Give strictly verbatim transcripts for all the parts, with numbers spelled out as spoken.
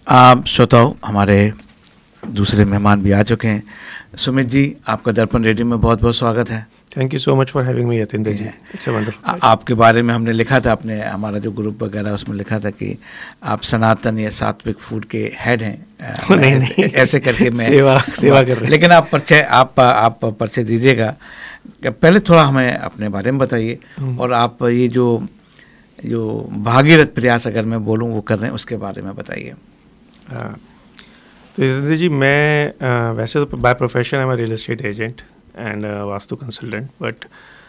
आप श्रोताओं, हमारे दूसरे मेहमान भी आ चुके हैं। सुमित जी, आपका दर्पण रेडियो में बहुत बहुत स्वागत है। Thank you so much for having me Yatindra ji, it's a wonderful. आपके बारे में हमने लिखा था, अपने हमारा जो ग्रुप वगैरह उसमें लिखा था कि आप सनातन या सात्विक फूड के हेड हैं। नहीं ऐसे, नहीं ऐसे करके मैं सेवा सेवा कर रहे हैं। लेकिन आप परिचय आप आप परिचय दीजिएगा। पहले थोड़ा हमें अपने बारे में बताइए, और आप ये जो जो भागीरथ प्रयास अगर मैं बोलूँ वो कर रहे हैं, उसके बारे में बताइए। हाँ, तो यतीन्द्र जी, मैं आ, वैसे तो बाय प्रोफेशन है मैं real estate agent and vastu consultant, but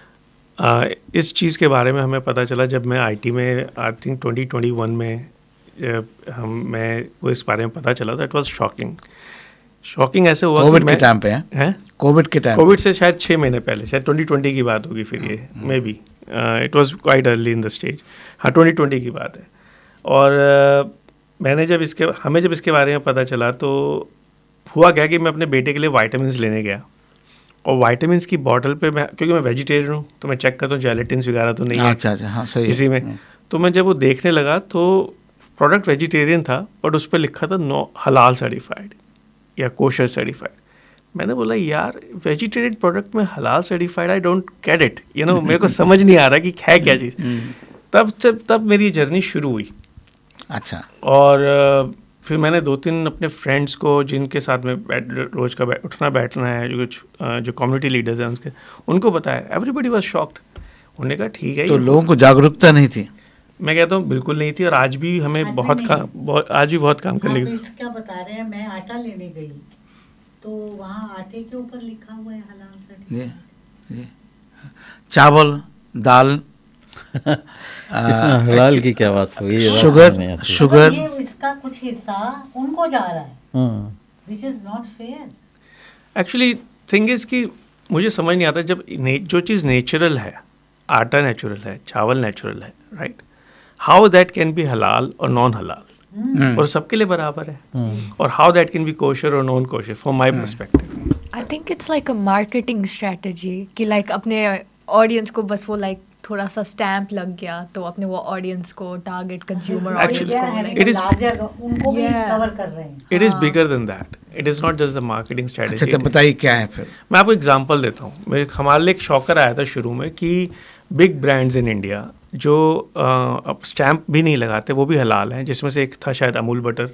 इस चीज़ के बारे में हमें पता चला जब मैं आईटी में I think twenty twenty one में जब हम मैं को इस बारे में पता चला तो इट वाज शॉकिंग। शॉकिंग ऐसे हुआ कोविड के टाइम पे है, कोविड के टाइम कोविड से शायद छः महीने पहले, शायद ट्वेंटी ट्वेंटी की बात होगी फिर, ये may be it was quite early in the stage. हाँ, ट्वेंटी ट्वेंटी की बात है। और uh, मैंने जब इसके हमें जब इसके बारे में पता चला तो हुआ क्या कि मैं अपने बेटे के लिए वाइटामिन्स लेने गया, और वाइटामिन्स की बॉटल पे मैं, क्योंकि मैं वेजिटेरियन हूँ तो मैं चेक करता हूँ जेलेटिन्स वगैरह तो नहीं है। अच्छा अच्छा, हाँ सही इसी में। तो मैं जब वो देखने लगा तो प्रोडक्ट वेजिटेरियन था, बट उस पर लिखा था नो हलाल सर्टिफाइड या कोशर सर्टिफाइड। मैंने बोला यार, वेजिटेरियन प्रोडक्ट में हलाल certified, I don't get it, you know, मेरे को समझ नहीं आ रहा कि है क्या चीज़। तब जब तब मेरी जर्नी शुरू हुई। अच्छा। और uh, फिर मैंने दो तीन अपने फ्रेंड्स को जिनके साथ में बैठ रोज का बैठ, उठना बैठना है, जो कुछ uh, जो कम्युनिटी लीडर्स हैं उसके, उनको बताया। Everybody was shocked. उन्होंने कहा ठीक है। तो लोगों को जागरूकता नहीं थी? मैं कहता हूँ बिल्कुल नहीं थी, और आज भी हमें आज बहुत भी काम बहुत आज भी बहुत काम करने की। क्या बता रहे हैं, मैं आटा लेने गई तो वहाँ आटे के ऊपर लिखा हुआ है हलाल सर्टिफाइड। चावल, दाल, इसमें हलाल की क्या बात हुई? शुगर शुगर ये इसका कुछ हिस्सा उनको जा रहा है, which is not fair. Actually thing is कि मुझे समझ नहीं आता, जब जो चीज़ नेचुरल है, आटा नेचुरल है, चावल नेचुरल है, right, how that can be हलाल और नॉन हलाल, और सबके लिए बराबर है, और how that can be kosher और non kosher from my perspective. I think it's like a marketing strategy कि लाइक अपने ऑडियंस को बस वो लाइक थोड़ा सा स्टैम्प लग गया तो अपने वो ऑडियंस को, टारगेट कंज्यूमर ऑडियंस को, इट इज उनको भी कवर कर रहे हैं। It is bigger than that, it is not just the marketing strategy. अच्छा, तो बताइए क्या है फिर। मैं आपको एग्जांपल देता हूँ। हमारे लिए एक शॉकर आया था शुरू में कि बिग ब्रांड्स इन इंडिया जो अब स्टैम्प भी नहीं लगाते वो भी हलाल हैं, जिसमें से एक था शायद अमूल बटर,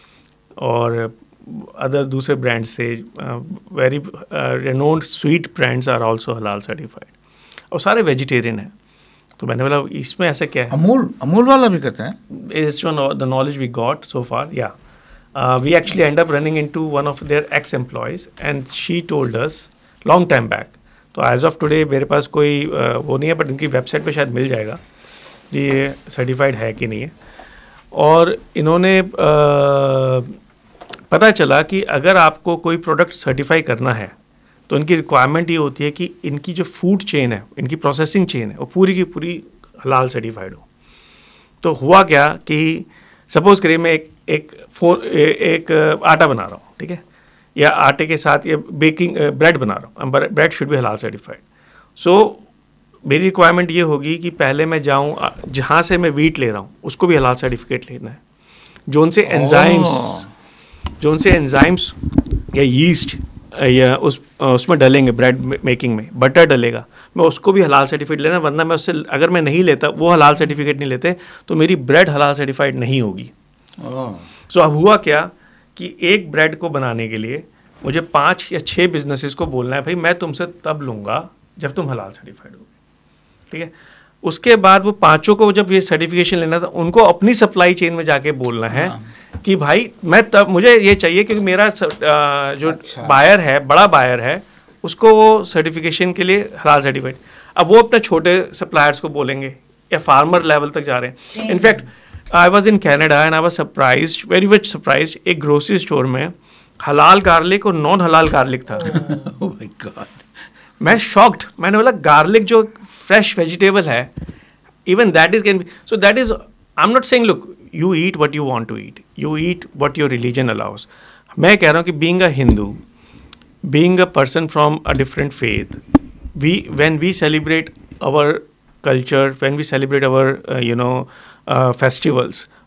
और अदर दूसरे ब्रांड्स थे, very रेनोन्ड sweet brands are also हलाल सर्टिफाइड, और सारे वेजिटेरियन हैं। तो मैंने बोला इसमें ऐसा क्या है? अमूल अमूल वाला भी करते हैं? Is the knowledge we got so फार, या we actually and up running into one of their x employees and she told us long time back. तो एज ऑफ टुडे मेरे पास कोई uh, वो नहीं है, बट इनकी वेबसाइट पे शायद मिल जाएगा ये सर्टिफाइड है कि नहीं है। और इन्होंने uh, पता चला कि अगर आपको कोई प्रोडक्ट सर्टिफाई करना है तो इनकी रिक्वायरमेंट ये होती है कि इनकी जो फूड चेन है, इनकी प्रोसेसिंग चेन है, वो पूरी की पूरी हलाल सर्टिफाइड हो। तो हुआ क्या कि सपोज करिए मैं एक एक फो एक आटा बना रहा हूँ, ठीक है, या आटे के साथ ये बेकिंग ब्रेड बना रहा हूँ, ब्रेड शुड बी हलाल सर्टिफाइड। सो मेरी रिक्वायरमेंट ये होगी कि पहले मैं जाऊँ जहाँ से मैं वीट ले रहा हूँ उसको भी हलाल सर्टिफिकेट लेना है, जो उनसे एंजाइम्स जो उनसे एंजाइम्स या यीस्ट या उस उसमें डलेंगे, ब्रेड मेकिंग में बटर डलेगा, मैं उसको भी हलाल सर्टिफिकेट लेना, वरना मैं उससे अगर मैं नहीं लेता, वो हलाल सर्टिफिकेट नहीं लेते, तो मेरी ब्रेड हलाल सर्टिफाइड नहीं होगी। सो so, अब हुआ क्या कि एक ब्रेड को बनाने के लिए मुझे पाँच या छः बिजनेसेस को बोलना है, भाई मैं तुमसे तब लूँगा जब तुम हलाल सर्टिफाइड होगे, ठीक है। उसके बाद वो पाँचों को जब ये सर्टिफिकेशन लेना था, उनको अपनी सप्लाई चेन में जाके बोलना है कि भाई मैं तब मुझे ये चाहिए क्योंकि मेरा जो अच्छा। बायर है, बड़ा बायर है, उसको वो सर्टिफिकेशन के लिए हलाल सर्टिफाइड। अब वो अपने छोटे सप्लायर्स को बोलेंगे या फार्मर लेवल तक जा रहे हैं। In fact I was in Canada and I was surprised, very much surprised, एक ग्रोसरी स्टोर में हलाल गार्लिक और नॉन हलाल गार्लिक था। oh my God. मैं शॉक्ड, मैंने बोला गार्लिक जो फ्रेश वेजिटेबल है, even that is can be, so that is, I am not saying look you eat what you want to eat, you eat what your religion allows. मैं कह रहा हूँ कि being a Hindu, being a person from a different faith, we when we celebrate our culture, when we celebrate our uh, you know uh, festivals,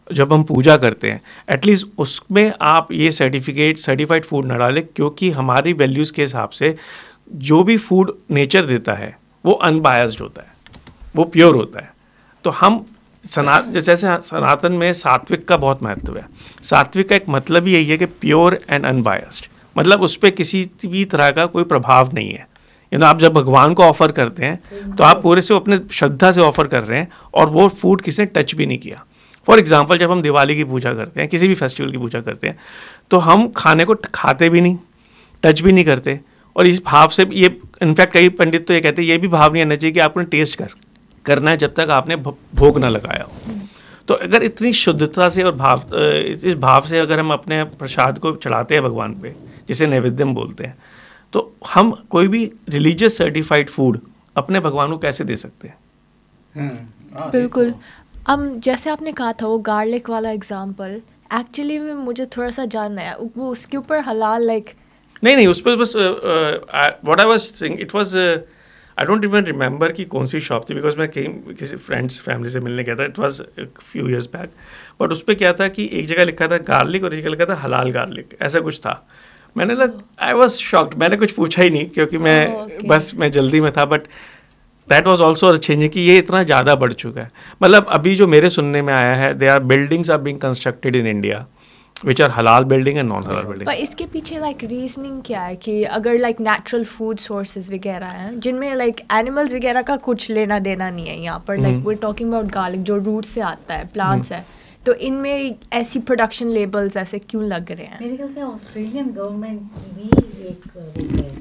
जब हम पूजा करते हैं, at least उसमें आप ये सर्टिफिकेट सर्टिफाइड फूड ना डालें, क्योंकि हमारी वैल्यूज़ के हिसाब से जो भी फूड नेचर देता है वो अनबायस्ड होता है, वो प्योर होता है। तो हम सना जैसे सनातन में सात्विक का बहुत महत्व है। सात्विक का एक मतलब ही यही है कि प्योर एंड अनबायस्ड, मतलब उस पर किसी भी तरह का कोई प्रभाव नहीं है। यू नो, आप जब भगवान को ऑफर करते हैं तो आप पूरे से अपने श्रद्धा से ऑफर कर रहे हैं, और वो फूड किसी ने टच भी नहीं किया। फॉर एग्जाम्पल, जब हम दिवाली की पूजा करते हैं, किसी भी फेस्टिवल की पूजा करते हैं, तो हम खाने को खाते भी नहीं, टच भी नहीं करते, और इस भाव से ये इनफैक्ट कई पंडित तो ये कहते हैं ये भी भाव नहीं आना चाहिए कि आपने टेस्ट कर करना है जब तक आपने भोग ना लगाया हो। तो अगर इतनी शुद्धता से और भाव इस भाव से अगर हम अपने प्रसाद को चढ़ाते हैं भगवान पे, जिसे नैवेद्यम बोलते हैं, तो हम कोई भी रिलीजियस सर्टिफाइड फूड अपने भगवान को कैसे दे सकते हैं? बिल्कुल। अब जैसे आपने कहा था वो गार्लिक वाला एग्जांपल, एक्चुअली में मुझे थोड़ा सा जानना है वो उसके ऊपर हलाल लाइक नहीं नहीं उस पर बस what I was saying, it was I don't even remember कि कौन सी शॉप थी, बिकॉज मैं कहीं किसी फ्रेंड्स फैमिली से मिलने गया था, it was few years back. But उस पर क्या था कि एक जगह लिखा था गार्लिक और एक जगह लिखा था हलाल गार्लिक, ऐसा कुछ था। मैंने लग आई वाज शॉक्ड, मैंने कुछ पूछा ही नहीं क्योंकि मैं oh, okay. बस मैं जल्दी में था। But that was also changing कि ये इतना ज़्यादा बढ़ चुका है। मतलब अभी जो मेरे सुनने में आया है, they are buildings are being constructed in India which are हलाल बिल्डिंग एंड नॉन हलाल बिल्डिंग। पर इसके पीछे लाइक रीजनिंग क्या है कि अगर लाइक नेचुरल फूड सोर्सेज वगैरह हैं जिनमें लाइक एनिमल्स वगैरह का कुछ लेना देना नहीं है यहाँ पर, like we are talking about garlic जो रूट से आता है, प्लांट्स है, तो इनमें ऐसी प्रोडक्शन लेबल्स ऐसे क्यों लग रहे हैं? मेरे ख्याल से ऑस्ट्रेलियन गवर्नमेंट की भी एक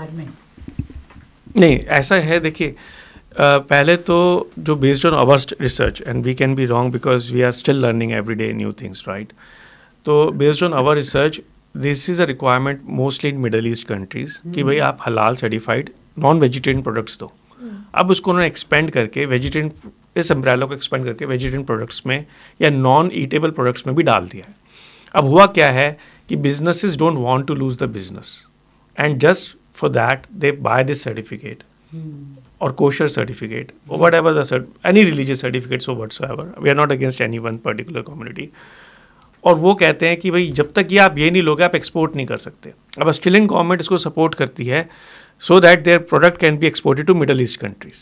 रिक्वायरमेंट नहीं ऐसा है। देखिए uh, पहले तो जो based on our research, and we can be wrong because we are still learning every day new things, right? तो based on our research this is a requirement mostly in middle east countries कि भाई आप हलाल certified non vegetarian products दो। अब उसको उन्होंने expand करके वेजिटेरियन, इस अम्ब्रेला को एक्सपेंड करके वेजिटेरियन प्रोडक्ट्स में या नॉन ईटेबल प्रोडक्ट्स में भी डाल दिया है। अब हुआ क्या है कि businesses don't want to lose the business, and just for that they by this certificate or kosher certificate or whatever the cert, any religious certificate so whatsoever, we are not against any one particular community, और वो कहते हैं कि भाई जब तक ये आप ये नहीं लोगे आप एक्सपोर्ट नहीं कर सकते। अब ऑस्ट्रेलियन गवर्नमेंट इसको सपोर्ट करती है so that their product can be exported to middle east countries,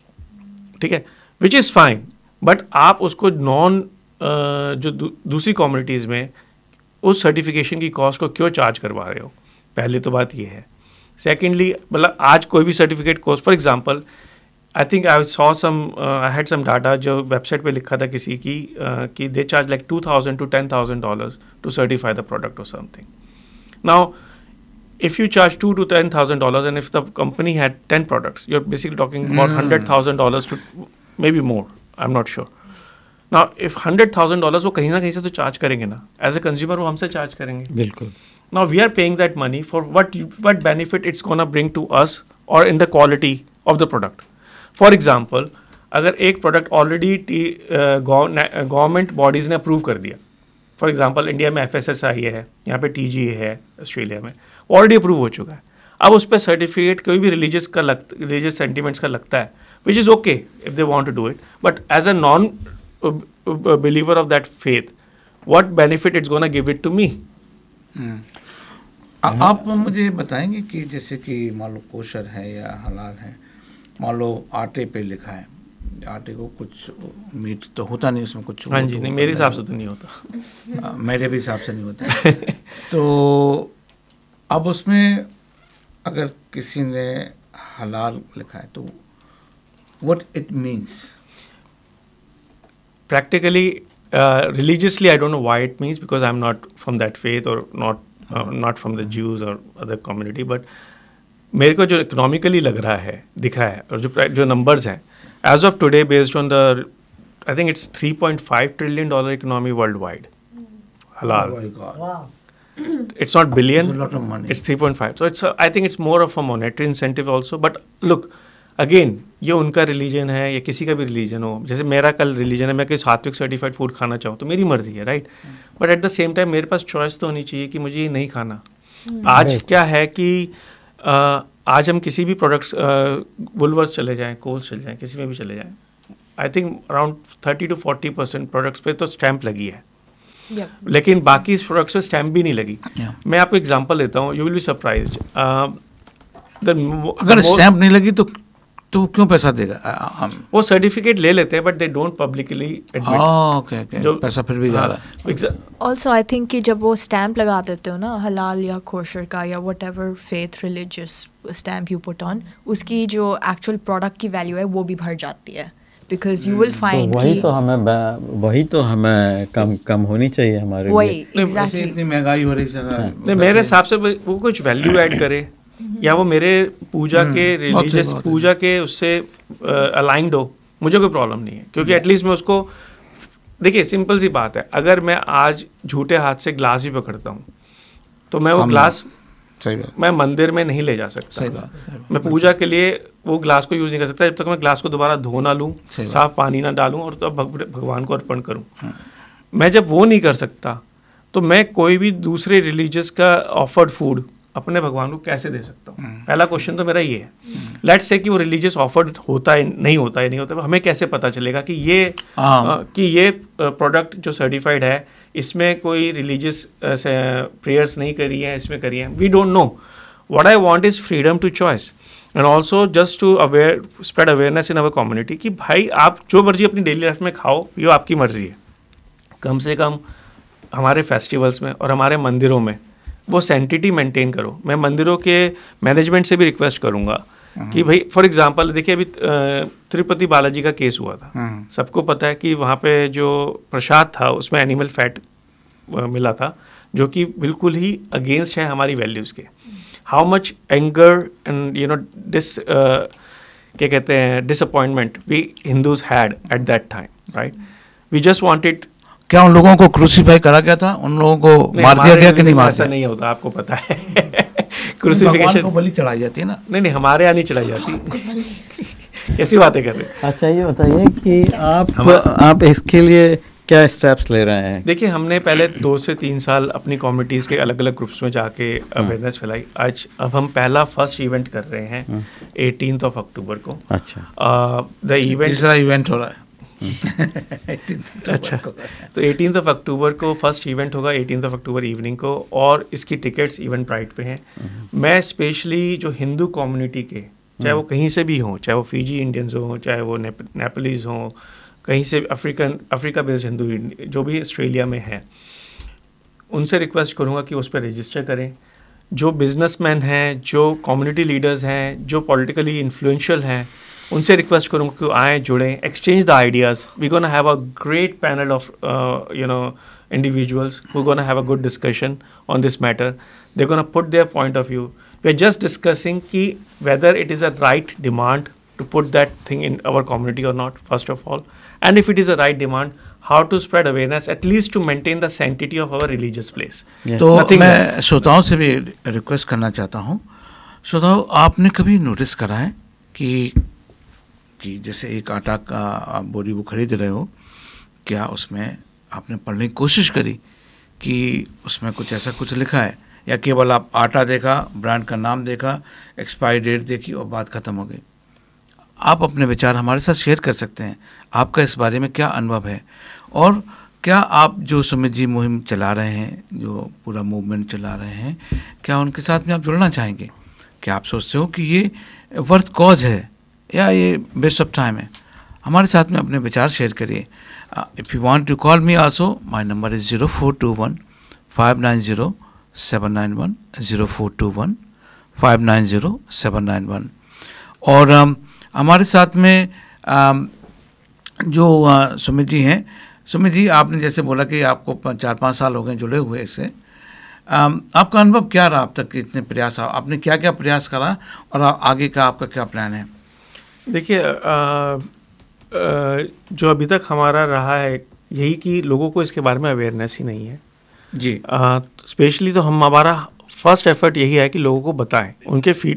ठीक है, विच इज़ फाइन। बट आप उसको नॉन uh, जो दू, दूसरी कम्युनिटीज़ में उस सर्टिफिकेशन की कॉस्ट को क्यों चार्ज करवा रहे हो? पहले तो बात ये है। सेकेंडली, मतलब आज कोई भी certificate course, for example I think I saw some I had some data जो वेबसाइट पे लिखा था किसी की uh, कि they charge like two thousand to ten thousand dollars to certify the product और something. Now if you charge two to ten thousand dollars, and if the company had ten products, you're basically talking about mm. hundred thousand dollars to maybe more. I'm not sure. Now, if hundred thousand dollars वो कहीं ना कहीं से तो charge करेंगे ना, as a consumer वो हमसे चार्ज करेंगे. बिल्कुल. Now we are paying that money for what what benefit it's gonna bring to us or in the quality of the product. For example, अगर एक प्रोडक्ट ऑलरेडी गवर्नमेंट बॉडीज़ ने approve कर दिया, for example India में F S S I है, यहाँ पे T G ए है, ऑस्ट्रेलिया में ऑलरेडी अप्रूव हो चुका है, अब उस पर सर्टिफिकेट कोई भी रिलीजियस का लग रिलीजियस सेंटिमेंट्स का लगता है, which is okay if they want to do it, but as a non believer of that faith, what benefit it's gonna give it to me? आप मुझे बताएंगे कि जैसे कि मान लो कोशर है या हलाल है, मान लो आटे पे लिखा है, आटे को कुछ मीट तो होता नहीं उसमें कुछ, हाँ जी, नहीं मेरे हिसाब से तो नहीं होता, मेरे भी हिसाब से नहीं होता तो अब उसमें अगर किसी ने हलाल लिखा है तो what it means practically? Religiously I don't know why it means, because I am not from that faith और not not from the Jews और अदर कम्युनिटी, बट मेरे को जो इकोनॉमिकली लग रहा है, दिखा है, और जो जो नंबर्स हैं as of today, based on the, I think it's three point five trillion dollar economy worldwide. Halal. Oh my God. Wow. It's not billion. It's a lot of money. It's three point five. So it's, a, I think it's more of a monetary incentive also. But look, again, ये उनका religion है या किसी का भी religion हो, जैसे मेरा कल रिलीजन है, मैं कोई सात्विक सर्टिफाइड फूड खाना चाहूँ तो मेरी मर्जी है, right? But at the same time मेरे पास चॉइस तो होनी चाहिए कि मुझे ये नहीं खाना. आज क्या है कि uh, आज हम किसी भी प्रोडक्ट्स वुलवर्स चले जाएं, कोल्स चले जाएं, किसी में भी चले जाएं, I think around thirty two forty percent products पे तो स्टैंप लगी है, Yep. लेकिन बाकी इस प्रोडक्ट्स पे स्टैंप भी नहीं लगी। Yeah. मैं आपको एग्जांपल देता हूँ, यू विल बी सरप्राइज्ड। अगर स्टैंप नहीं लगी तो तो क्यों पैसा देगा? आ, वो सर्टिफिकेट ले लेते हैं but they don't publicly admit. Okay okay, पैसा फिर भी जा रहा है। ऑल्सो आई थिंक कि जब वो स्टैम्प लगा देते हो ना हलाल या कोशर का या what ever faith religious stamp you put on, उसकी जो एक्चुअल प्रोडक्ट की वैल्यू है वो भी बढ़ जाती है, बिकॉज यू विल फाइंड वही तो हमें वही तो हमें कम कम होनी चाहिए हमारे वही लिए। एग्जैक्टली। इतनी महंगाई हो रही सर, नहीं, मेरे हिसाब से वो कुछ वैल्यू ऐड करे या वो मेरे पूजा के रिलीजियस पूजा के उससे अलाइंड हो, मुझे कोई प्रॉब्लम नहीं है, क्योंकि एटलीस्ट मैं उसको, देखिए सिंपल सी बात है, अगर मैं आज झूठे हाथ से ग्लास भी पकड़ता हूँ तो मैं वो ग्लास सही बात, मैं मंदिर में नहीं ले जा सकता। सही बात, मैं पूजा के लिए वो ग्लास को यूज़ नहीं कर सकता जब तक मैं ग्लास को दोबारा धो ना लूँ, साफ पानी ना डालूँ और तब भग, भगवान को अर्पण करूँ। मैं जब वो नहीं कर सकता तो मैं कोई भी दूसरे रिलीजियस का ऑफर्ड फूड अपने भगवान को कैसे दे सकता हूँ? पहला क्वेश्चन तो मेरा ये है। लेट्स से कि वो रिलीजियस ऑफर्ड होता है नहीं होता है नहीं होता है, हमें कैसे पता चलेगा कि ये आ, कि ये प्रोडक्ट जो सर्टिफाइड है इसमें कोई रिलीजियस प्रेयर्स नहीं करी है, इसमें करी है? We don't know. What I want is freedom to choice and also just to aware spread awareness in our community कि भाई आप जो मर्जी अपनी डेली लाइफ में खाओ, ये आपकी मर्जी है। कम से कम हमारे फेस्टिवल्स में और हमारे मंदिरों में वो सैंटिटी मेंटेन करो। मैं मंदिरों के मैनेजमेंट से भी रिक्वेस्ट करूंगा कि भाई फॉर एग्जांपल देखिए अभी तिरुपति बालाजी का केस हुआ था, सबको पता है कि वहाँ पे जो प्रसाद था उसमें एनिमल फैट मिला था जो कि बिल्कुल ही अगेंस्ट है हमारी वैल्यूज़ के। How much anger and you know dish क्या कहते हैं disappointment we Hindus had at that time, right? We just wanted, क्या उन लोगों को क्रूसीफाई करा गया था? उन लोगों को मार दिया गया कि नहीं मार दिया? ऐसा नहीं होता, आपको पता है। क्रूसिफिकेशन को बलि चढ़ाई जाती है ना? नहीं नहीं, हमारे यहाँ नहीं चढ़ाई जाती। कैसी बातें कर रहे हैं? अच्छा ये बताइए कि आप आप इसके लिए क्या स्टेप्स ले रहे हैं? देखिए हमने पहले दो से तीन साल अपनी कम्युनिटीज़ के अलग अलग ग्रुप्स में जाके अवेयरनेस फैलाई। आज अब हम पहला फर्स्ट इवेंट कर रहे हैं एटीन्थ ऑफ अक्टूबर को। अच्छा, द इवेंट तीसरा इवेंट हो रहा है। अच्छा, तो एटीन्थ ऑफ अक्टूबर को फर्स्ट इवेंट होगा, एटीन्थ ऑफ अक्टूबर इवनिंग को, और इसकी टिकट्स इवेंट प्राइट पे हैं। मैं स्पेशली जो हिंदू कम्युनिटी के, चाहे वो कहीं से भी हों, चाहे वो फिजी इंडियंस हों, चाहे वो नेपालीज हों, कहीं से अफ्रीकन अफ्रीका बेस्ड हिंदू जो भी ऑस्ट्रेलिया में है, उनसे रिक्वेस्ट करूँगा कि उस पर रजिस्टर करें। जो बिजनेसमैन हैं, जो कम्युनिटी लीडर्स हैं, जो पॉलिटिकली इन्फ्लुएंशियल हैं, उनसे रिक्वेस्ट करूँगा कि आएँ, जुड़ें, exchange the ideas. We gonna have a great panel of you know individuals who are going to have a good discussion on this matter. They're going to put their point of view. We're just discussing ki whether it is a right demand to put that thing in our community or not, first of all. And if it is a right demand, how to spread awareness, at least to maintain the sanctity of our religious place. Yes. तो Nothing मैं else. श्रोताओं से भी request करना चाहता हूँ। श्रोताओं, आपने कभी नोटिस करा है कि कि जैसे एक आटा का आप बोरी वो खरीद रहे हो, क्या उसमें आपने पढ़ने की कोशिश करी कि उसमें कुछ ऐसा कुछ लिखा है, या केवल आप आटा देखा, ब्रांड का नाम देखा, एक्सपायरी डेट देखी और बात ख़त्म हो गई? आप अपने विचार हमारे साथ शेयर कर सकते हैं। आपका इस बारे में क्या अनुभव है, और क्या आप जो सुमित जी मुहिम चला रहे हैं, जो पूरा मूवमेंट चला रहे हैं, क्या उनके साथ में आप जुड़ना चाहेंगे? क्या आप सोचते हो कि ये वर्थ कॉज है या ये वेस्ट ऑफ टाइम है? हमारे साथ में अपने विचार शेयर करिए। If you want to call me also, my number is zero four to one five nine zero seven nine one, zero four to one five nine zero seven nine one. और um, हमारे साथ में um, जो uh, Sumit ji हैं, सुमित जी आपने जैसे बोला कि आपको चार पाँच साल हो गए जुड़े हुए इससे, um, आपका अनुभव क्या रहा अब तक के इतने प्रयास? आपने क्या क्या प्रयास करा और आगे का आपका क्या प्लान है? देखिए जो अभी तक हमारा रहा है यही कि लोगों को इसके बारे में अवेयरनेस ही नहीं है जी। स्पेशली तो हम हमारा फर्स्ट एफर्ट यही है कि लोगों को बताएं, उनके फीड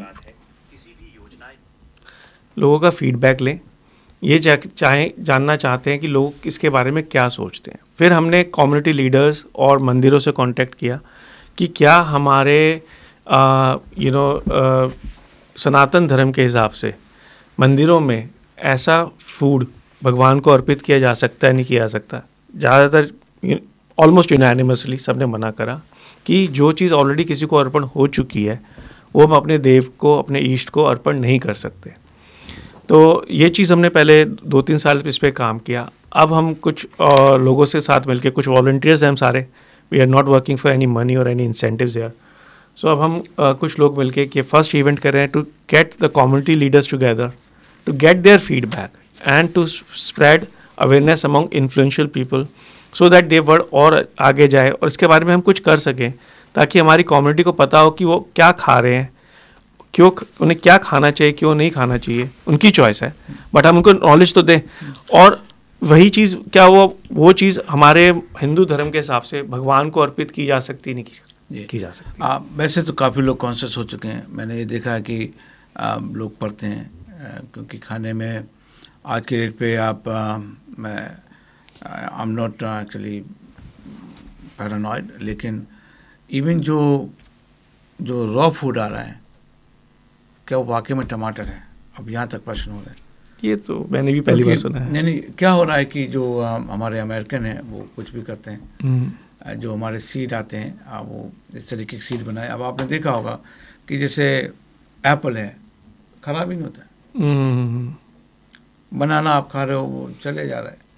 लोगों का फीडबैक लें। ये चा, चाहे जानना चाहते हैं कि लोग इसके बारे में क्या सोचते हैं। फिर हमने कम्युनिटी लीडर्स और मंदिरों से कांटेक्ट किया कि क्या हमारे यू नो सनातन धर्म के हिसाब से मंदिरों में ऐसा फूड भगवान को अर्पित किया जा सकता है नहीं किया जा सकता, ज़्यादातर ऑलमोस्ट यूनानिमसली सबने मना करा कि जो चीज़ ऑलरेडी किसी को अर्पण हो चुकी है वो हम अपने देव को, अपने ईष्ट को अर्पण नहीं कर सकते। तो ये चीज़ हमने पहले दो तीन साल इस पर काम किया। अब हम कुछ uh, लोगों से साथ मिलके, कुछ वॉलंटियर्स हैं हम सारे, we are not working for any money और एनी इंसेंटिव्स यार। सो अब हम uh, कुछ लोग मिलके कि फर्स्ट इवेंट कर रहे हैं to get the community leaders together, to get their feedback and to spread awareness among influential people so that they word और आगे जाए और इसके बारे में हम कुछ कर सकें ताकि हमारी कम्युनिटी को पता हो कि वो क्या खा रहे हैं, क्यों उन्हें क्या खाना चाहिए, क्यों नहीं खाना चाहिए, उनकी चॉइस है, बट हम उनको नॉलेज तो दें। और वही चीज़ क्या वो वो चीज़ हमारे हिंदू धर्म के हिसाब से भगवान को अर्पित की जा सकती नहीं की, की जा सकती। आ, वैसे तो काफ़ी लोग कॉन्शियस हो चुके हैं। मैंने ये देखा है कि आ, लोग पढ़ते हैं आ, क्योंकि खाने में आज के रेट पे आप आ, मैं I am not actually paranoid, लेकिन इवन जो जो रॉ फूड आ रहा है क्या वो वाकई में टमाटर है, अब यहाँ तक प्रश्न हो रहा है। ये तो मैंने भी पहली बार सुना है। नहीं नहीं, क्या हो रहा है कि जो आ, हमारे अमेरिकन हैं वो कुछ भी करते हैं, जो हमारे सीड आते हैं आ, वो इस तरीके के सीड बनाए। अब आपने देखा होगा कि जैसे एप्पल है ख़राब ही नहीं होता है, बनाना आप खा रहे हो वो चले जा रहा है,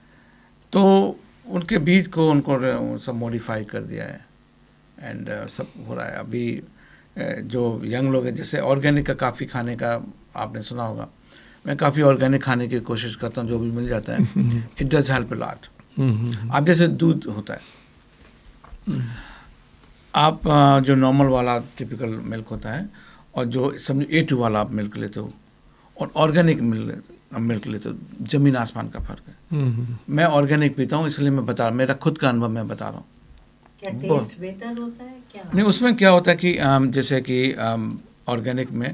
तो उनके बीज को उनको सब मॉडिफाई कर दिया है एंड uh, सब हो रहा है। अभी uh, जो यंग लोग हैं, जैसे ऑर्गेनिक का काफ़ी खाने का आपने सुना होगा, मैं काफ़ी ऑर्गेनिक खाने की कोशिश करता हूँ, जो भी मिल जाता है। It does help a lot. आप जैसे दूध होता है, आप uh, जो नॉर्मल वाला टिपिकल मिल्क होता है और जो समझो ए टू वाला आप मिल्क लेते हो और ऑर्गेनिक मिल्क मिल्क लेते हो, ज़मीन आसमान का फ़र्क है। मैं ऑर्गेनिक पीता हूँ, इसलिए मैं बता रहा हूँ, मेरा खुद का अनुभव मैं बता रहा हूँ। क्या टेस्ट बेहतर होता है क्या? नहीं, उसमें क्या होता है कि आम, जैसे कि ऑर्गेनिक में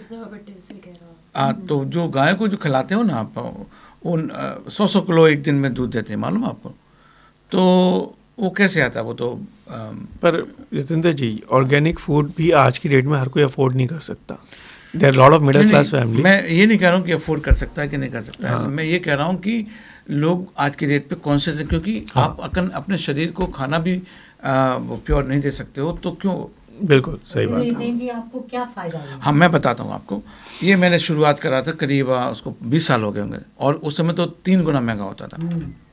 आ, तो जो गाय को जो खिलाते हो ना आप, वो सौ सौ किलो एक दिन में दूध देते हैं, मालूम आपको? तो वो कैसे आता है वो तो आ, पर जितेंद्र जी, ऑर्गेनिक फूड भी आज की डेट में हर कोई अफोर्ड नहीं कर सकता। There lot of middle class family. मैं ये नहीं कह रहा हूँ कि अफोर्ड कर सकता है कि नहीं कर सकता है, मैं ये कह रहा हूँ कि लोग आज की डेट पे कॉन्शियस है, क्योंकि हाँ। आप अकन अपने शरीर को खाना भी प्योर नहीं दे सकते हो, तो क्यों? बिल्कुल सही बात है। जी, आपको क्या फायदा है? हाँ, मैं बताता हूँ आपको। ये मैंने शुरुआत करा था करीब उसको बीस साल हो गए होंगे, और उस समय तो तीन गुना महंगा होता था।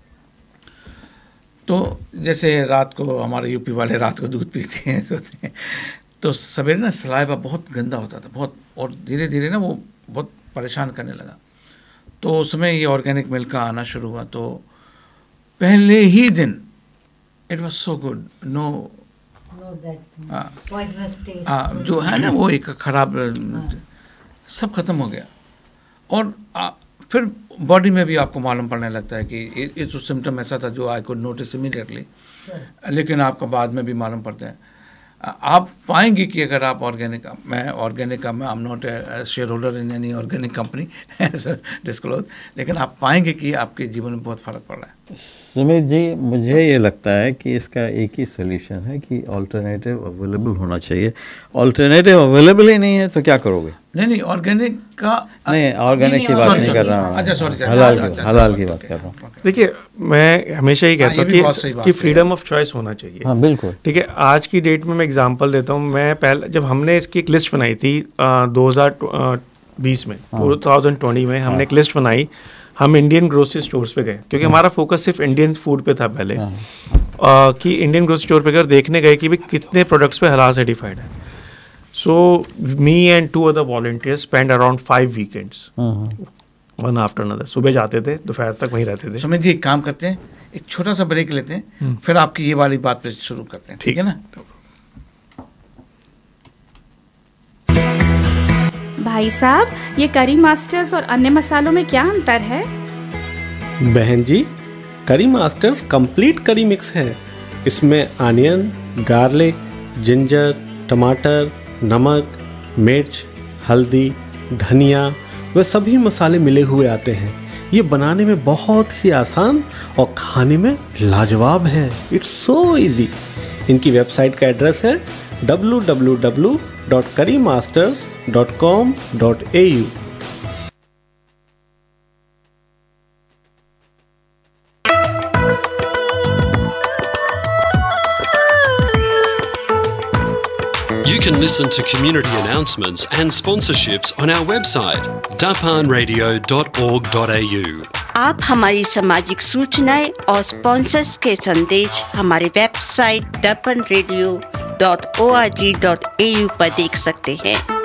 तो जैसे रात को हमारे यूपी वाले रात को दूध पीते हैं, सोते हैं, तो सवेरे ना सलाइवा बहुत गंदा होता था, बहुत, और धीरे धीरे ना वो बहुत परेशान करने लगा। तो उसमें ये ऑर्गेनिक मिल्क का आना शुरू हुआ, तो पहले ही दिन it was so good, no हाँ, जो है ना वो एक खराब सब खत्म हो गया। और आ, फिर बॉडी में भी आपको मालूम पड़ने लगता है कि ये जो सिम्टम ऐसा था जो आई कुड नोटिस इमीडिएटली, लेकिन आपको बाद में भी मालूम पड़ता है। आप पाएंगे कि अगर आप ऑर्गेनिक, मैं ऑर्गेनिक का मैं I am not share holder in any organic company disclose, लेकिन आप पाएंगे कि आपके जीवन में बहुत फ़र्क पड़ रहा है। सुमित जी, मुझे ये लगता है कि इसका एक ही सोल्यूशन है कि ऑल्टरनेटिव अवेलेबल होना चाहिए। ऑल्टरनेटिव अवेलेबल ही नहीं है तो क्या करोगे? नहीं नहीं, ऑर्गेनिक का नहीं, ऑर्गेनिक की बात नहीं कर रहा हूँ, अच्छा सॉरी, हलाल की हलाल की बात कर रहा हूँ। देखिए, मैं हमेशा ही कहता हूँ कि कि फ्रीडम ऑफ चॉइस होना चाहिए। हाँ बिल्कुल, ठीक है। आज की डेट में मैं एग्जांपल देता हूँ। मैं पहले जब हमने इसकी एक लिस्ट बनाई थी दो हज़ार बीस में, दो हज़ार बीस में हमने एक लिस्ट बनाई। हम इंडियन ग्रोसरी स्टोर्स पे गए, क्योंकि हमारा फोकस सिर्फ इंडियन फूड पे था पहले, कि इंडियन ग्रोसरी स्टोर पे अगर देखने गए कि भी कितने प्रोडक्ट्स पे हलाल सर्टिफाइड है। So me and two other volunteers spent around five weekends, one after another. सुबह जाते थे, दोपहर तक वहीं रहते थे। सुमित जी, एक काम करते हैं, एक छोटा सा ब्रेक लेते हैं, फिर आपकी ये वाली बात पे शुरू करते हैं, ठीक है ना? भाई साहब, ये करी मास्टर्स और अन्य मसालों में क्या अंतर है? बहन जी, करी मास्टर्स कंप्लीट करी मिक्स है। इसमें अनियन, गार्लिक, जिंजर, टमाटर, नमक, मिर्च, हल्दी, धनिया व सभी मसाले मिले हुए आते हैं। ये बनाने में बहुत ही आसान और खाने में लाजवाब है। It's so easy. इनकी वेबसाइट का एड्रेस है डब्ल्यू डब्ल्यू डब्ल्यू डॉट करी masters dot com dot A you. can listen to community announcements and sponsorships on our website dapan radio dot org dot a u. आप हमारी सामाजिक सूचनाएं और sponsors के संदेश हमारे website dapan radio dot org dot a u पर देख सकते हैं।